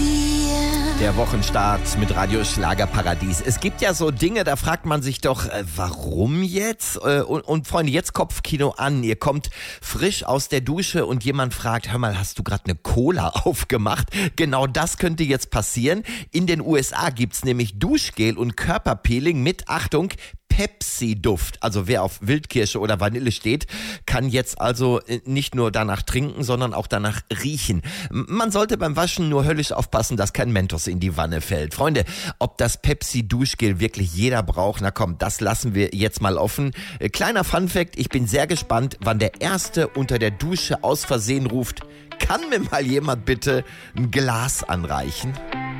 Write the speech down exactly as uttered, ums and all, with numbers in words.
Der Wochenstart mit Radio Schlagerparadies. Es gibt ja so Dinge, da fragt man sich doch, äh, warum jetzt? Äh, und, und Freunde, jetzt Kopfkino an. Ihr kommt frisch aus der Dusche und jemand fragt, hör mal, hast du gerade eine Cola aufgemacht? Genau das könnte jetzt passieren. In den U S A gibt's nämlich Duschgel und Körperpeeling mit, Achtung, Pepsi-Duft. Also wer auf Wildkirsche oder Vanille steht, kann jetzt also nicht nur danach trinken, sondern auch danach riechen. Man sollte beim Waschen nur höllisch aufpassen, dass kein Mentos in die Wanne fällt. Freunde, ob das Pepsi-Duschgel wirklich jeder braucht, na komm, das lassen wir jetzt mal offen. Kleiner Funfact, ich bin sehr gespannt, wann der Erste unter der Dusche aus Versehen ruft, kann mir mal jemand bitte ein Glas anreichen?